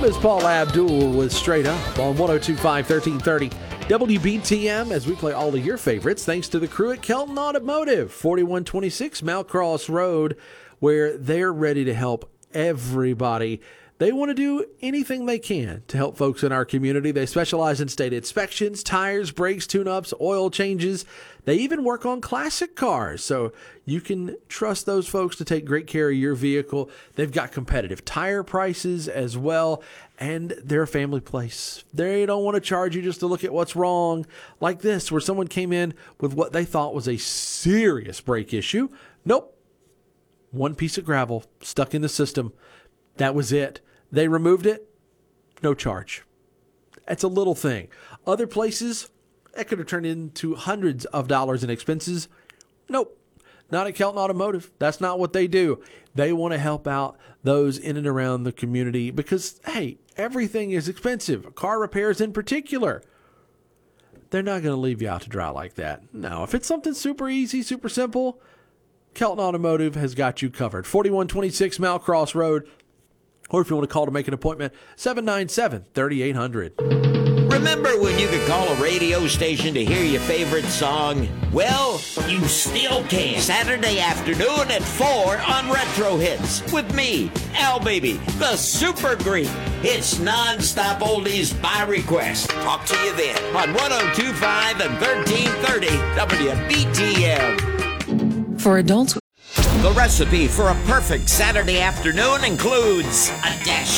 is Paul Abdul with Straight Up on 102.5 1330 WBTM as we play all of your favorites thanks to the crew at Kelton Automotive, 4126 Malcross Road, where they're ready to help everybody. They want to do anything they can to help folks in our community. They specialize in state inspections, tires, brakes, tune-ups, oil changes. They even work on classic cars, so you can trust those folks to take great care of your vehicle. They've got competitive tire prices as well, and they're a family place. They don't want to charge you just to look at what's wrong, like this, where someone came in with what they thought was a serious brake issue. Nope. One piece of gravel stuck in the system. That was it. They removed it, no charge. That's a little thing. Other places, that could have turned into hundreds of dollars in expenses. Nope, not at Kelton Automotive. That's not what they do. They want to help out those in and around the community because, hey, everything is expensive, car repairs in particular. They're not going to leave you out to dry like that. No, if it's something super easy, super simple, Kelton Automotive has got you covered. 4126 Malcross Road. Or if you want to call to make an appointment, 797-3800. Remember when you could call a radio station to hear your favorite song? Well, you still can. Saturday afternoon at 4 on Retro Hits with me, Al Baby, the Super Greek. It's non-stop oldies by request. Talk to you then on 102.5 and 1330 WBTM. For adults, the recipe for a perfect Saturday afternoon includes a dash